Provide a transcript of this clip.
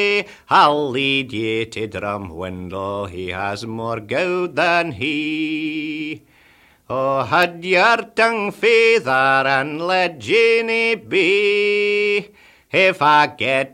I'll lead ye to Drumwindle, he has more gowd than he. Oh, had your tongue feather and let Jeannie be, if I get